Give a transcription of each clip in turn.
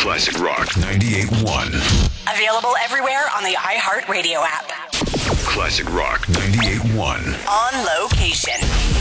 Classic Rock 98.1. Available everywhere on the iHeartRadio app. Classic Rock 98.1. On location.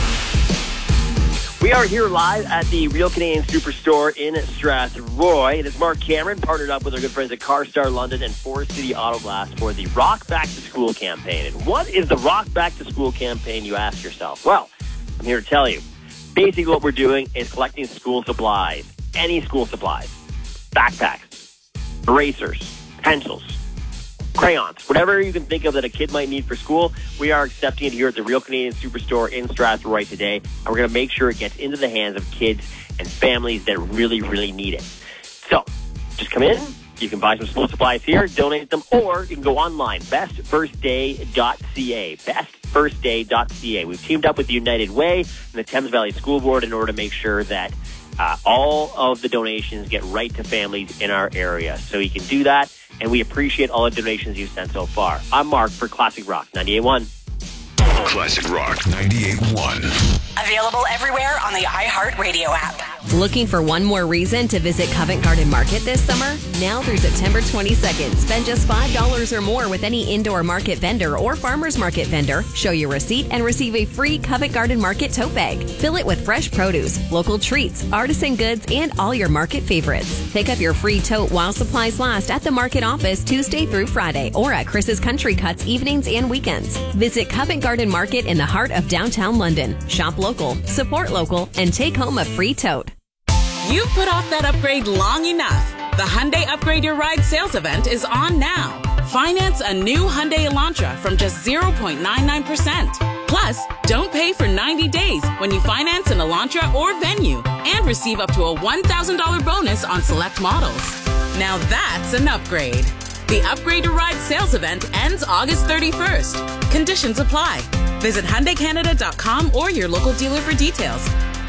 We are here live at the Real Canadian Superstore in Strathroy. It is Mark Cameron, partnered up with our good friends at CarStar London and Forest City Auto Glass for the Rock Back to School campaign. And what is the Rock Back to School campaign, you ask yourself? Well, I'm here to tell you. Basically what we're doing is collecting school supplies. Any school supplies. Backpacks, erasers, pencils, crayons, whatever you can think of that a kid might need for school, we are accepting it here at the Real Canadian Superstore in Strathroy today, and we're going to make sure it gets into the hands of kids and families that really, really need it. So, just come in, you can buy some school supplies here, donate them, or you can go online, bestfirstday.ca, bestfirstday.ca. We've teamed up with the United Way and the Thames Valley School Board in order to make sure that all of the donations get right to families in our area. So you can do that, and we appreciate all the donations you've sent so far. I'm Mark for Classic Rock 98.1. Classic Rock 98.1. Available everywhere on the iHeartRadio app. Looking for one more reason to visit Covent Garden Market this summer? Now through September 22nd, spend just $5 or more with any indoor market vendor or farmer's market vendor. Show your receipt and receive a free Covent Garden Market tote bag. Fill it with fresh produce, local treats, artisan goods, and all your market favorites. Pick up your free tote while supplies last at the market office Tuesday through Friday or at Chris's Country Cuts evenings and weekends. Visit Covent Garden Market in the heart of downtown London. Shop local, support local, and take home a free tote. You've put off that upgrade long enough. The Hyundai Upgrade Your Ride sales event is on now. Finance a new Hyundai Elantra from just 0.99%. Plus, don't pay for 90 days when you finance an Elantra or Venue and receive up to a $1,000 bonus on select models. Now that's an upgrade. The Upgrade Your Ride sales event ends August 31st. Conditions apply. Visit HyundaiCanada.com or your local dealer for details.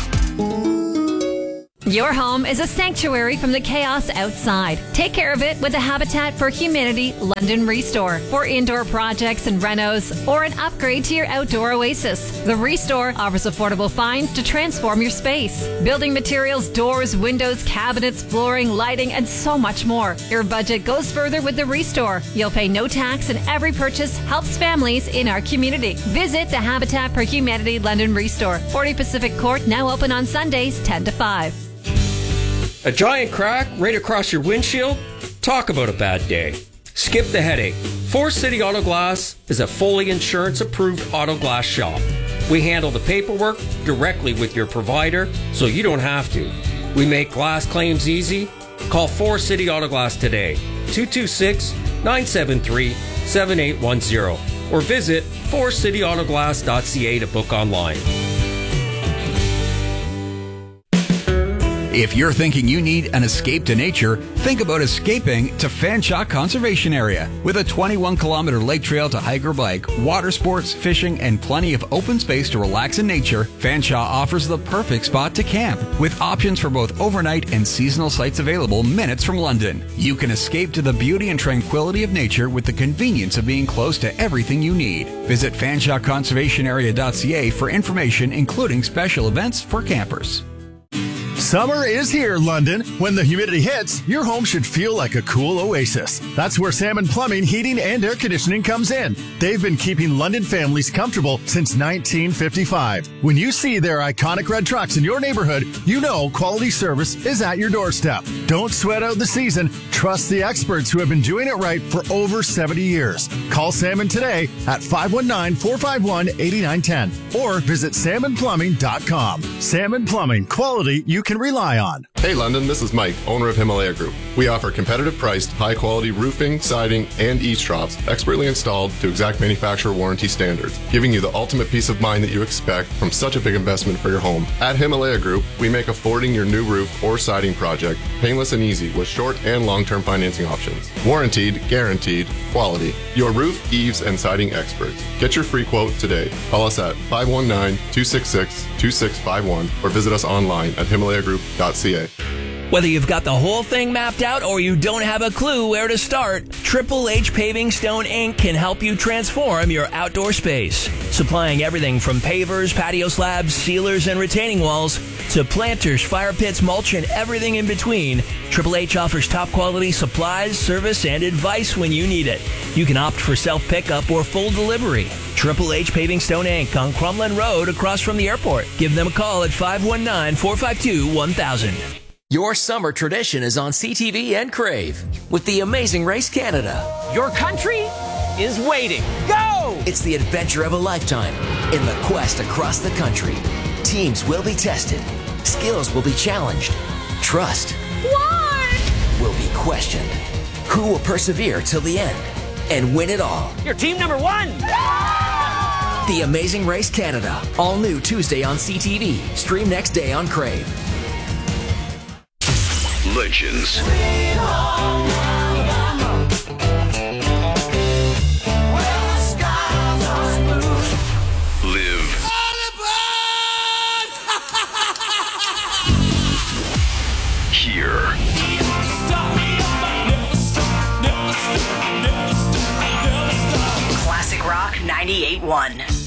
Your home is a sanctuary from the chaos outside. Take care of it with the Habitat for Humanity London Restore. For indoor projects and renos or an upgrade to your outdoor oasis, the Restore offers affordable finds to transform your space. Building materials, doors, windows, cabinets, flooring, lighting, and so much more. Your budget goes further with the Restore. You'll pay no tax and every purchase helps families in our community. Visit the Habitat for Humanity London Restore. 40 Pacific Court, now open on Sundays 10 to 5. A giant crack right across your windshield? Talk about a bad day. Skip the headache. Forest City Auto Glass is a fully insurance-approved auto glass shop. We handle the paperwork directly with your provider, so you don't have to. We make glass claims easy. Call Forest City Auto Glass today, 226-973-7810, or visit forestcityautoglass.ca to book online. If you're thinking you need an escape to nature, think about escaping to Fanshawe Conservation Area. With a 21-kilometer lake trail to hike or bike, water sports, fishing, and plenty of open space to relax in nature, Fanshawe offers the perfect spot to camp. With options for both overnight and seasonal sites available minutes from London, you can escape to the beauty and tranquility of nature with the convenience of being close to everything you need. Visit FanshaweConservationArea.ca for information, including special events for campers. Summer is here, London. When the humidity hits, your home should feel like a cool oasis. That's where Salmon Plumbing, Heating, and Air Conditioning comes in. They've been keeping London families comfortable since 1955. When you see their iconic red trucks in your neighborhood, you know quality service is at your doorstep. Don't sweat out the season. Trust the experts who have been doing it right for over 70 years. Call Salmon today at 519-451-8910 or visit salmonplumbing.com. Salmon Plumbing, quality you can rely on. Hey London, this is Mike, owner of Himalaya Group. We offer competitive priced, high quality roofing, siding, and eaves-troughs, expertly installed to exact manufacturer warranty standards, giving you the ultimate peace of mind that you expect from such a big investment for your home. At Himalaya Group, we make affording your new roof or siding project painless and easy with short and long-term financing options. Warranted, guaranteed, quality. Your roof, eaves, and siding experts. Get your free quote today. Call us at 519-266-2651 or visit us online at HimalayaGroup.ca. Whether you've got the whole thing mapped out or you don't have a clue where to start, Triple H Paving Stone Inc. can help you transform your outdoor space. Supplying everything from pavers, patio slabs, sealers, and retaining walls to planters, fire pits, mulch, and everything in between, Triple H offers top quality supplies, service, and advice when you need it. You can opt for self-pickup or full delivery. Triple H Paving Stone Inc. on Crumlin Road across from the airport. Give them a call at 519-452-1000. Your summer tradition is on CTV and Crave with The Amazing Race Canada. Your country is waiting. Go! It's the adventure of a lifetime in the quest across the country. Teams will be tested. Skills will be challenged. Trust will be questioned. Who will persevere till the end and win it all? You're team number one! The Amazing Race Canada. All new Tuesday on CTV. Stream next day on Crave. Legends. Live. Here. Classic Rock 98.1.